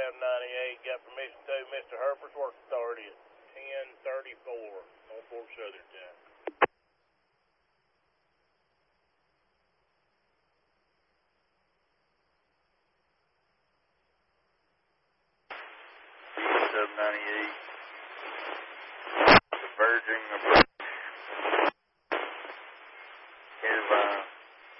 9798, got permission to Mr. Herper's work authority at 10:34, North Fork Southern time. 9798, converging